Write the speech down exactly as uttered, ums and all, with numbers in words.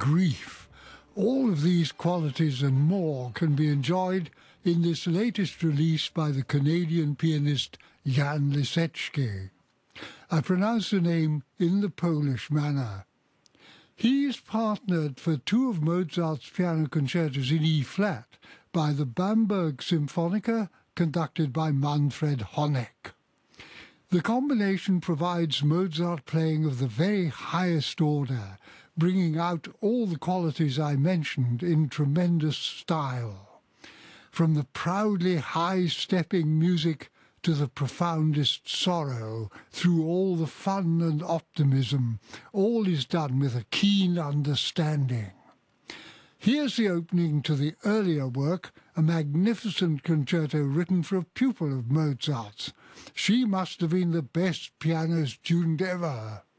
grief. All of these qualities and more can be enjoyed in this latest release by the Canadian pianist Jan Lisecki. I pronounce the name in the Polish manner. He is partnered for two of Mozart's piano concertos in E-flat by the Bamberg Symphonica, conducted by Manfred Honeck. The combination provides Mozart playing of the very highest order, bringing out all the qualities I mentioned in tremendous style. From the proudly high-stepping music to the profoundest sorrow, through all the fun and optimism, all is done with a keen understanding. Here's the opening to the earlier work, a magnificent concerto written for a pupil of Mozart's. She must have been the best piano student ever.